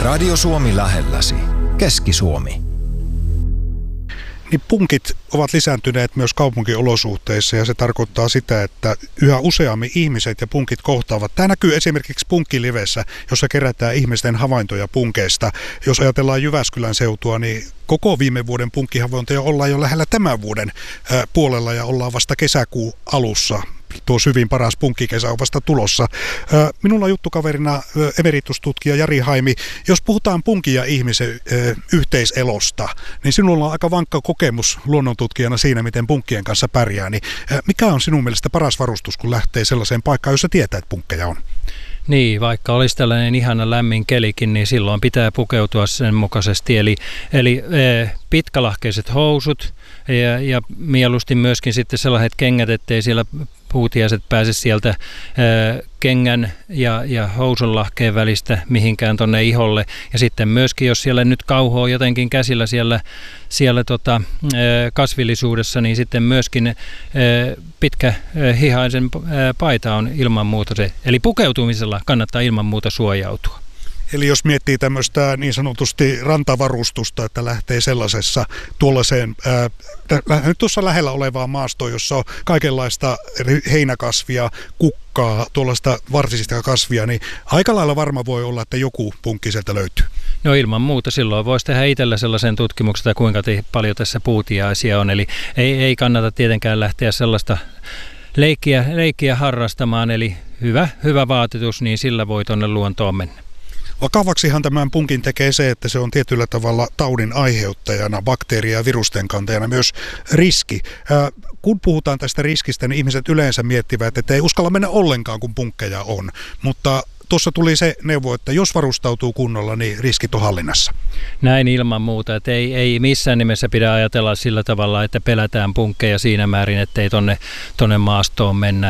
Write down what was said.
Radio Suomi lähelläsi. Keski-Suomi. Niin punkit ovat lisääntyneet myös kaupunkiolosuhteissa ja se tarkoittaa sitä, että yhä useammin ihmiset ja punkit kohtaavat. Tämä näkyy esimerkiksi punkkilivessä, jossa kerätään ihmisten havaintoja punkeista. Jos ajatellaan Jyväskylän seutua, niin koko viime vuoden punkkihavaintoja ollaan jo lähellä tämän vuoden puolella ja ollaan vasta kesäkuun alussa. Tuo syvin paras punkkikesä on vasta tulossa. Minulla on juttukaverina emeritustutkija Jari Haimi. Jos puhutaan punkin ja ihmisen yhteiselosta, niin sinulla on aika vankka kokemus luonnontutkijana siinä, miten punkkien kanssa pärjää. Niin mikä on sinun mielestä paras varustus, kun lähtee sellaiseen paikkaan, jossa tietää, että punkkeja on? Niin, vaikka olisi tällainen ihana lämmin kelikin, niin silloin pitää pukeutua sen mukaisesti. Eli pitkälahkeiset housut ja mieluusti myöskin sitten sellaiset kengät, ettei siellä puutiaiset pääse sieltä kengän ja housunlahkeen välistä mihinkään tonne iholle. Ja sitten myöskin, jos siellä nyt kauhoo jotenkin käsillä siellä kasvillisuudessa, niin sitten myöskin pitkä hihaisen paita on ilman muuta se. Eli pukeutumisella kannattaa ilman muuta suojautua. Eli jos miettii tämmöistä niin sanotusti rantavarustusta, että lähtee sellaisessa tuollaiseen, tuossa lähellä olevaan maastoon, jossa on kaikenlaista heinäkasvia, kukkaa, tuollaista varsisista kasvia, niin aika lailla varma voi olla, että joku punkki sieltä löytyy. No ilman muuta silloin voisi tehdä itsellä sellaisen tutkimuksen, että kuinka paljon tässä puutiaisia on. Eli ei kannata tietenkään lähteä sellaista leikkiä harrastamaan, eli hyvä vaatetus, niin sillä voi tuonne luontoon mennä. Vakavaksihan tämän punkin tekee se, että se on tietyllä tavalla taudin aiheuttajana, bakteeria ja virusten kantajana myös riski. Kun puhutaan tästä riskistä, niin ihmiset yleensä miettivät, että ei uskalla mennä ollenkaan, kun punkkeja on. Mutta tuossa tuli se neuvo, että jos varustautuu kunnolla, niin riskit on hallinnassa. Näin ilman muuta, että ei missään nimessä pidä ajatella sillä tavalla, että pelätään punkkeja siinä määrin, ettei tonne maastoon mennä.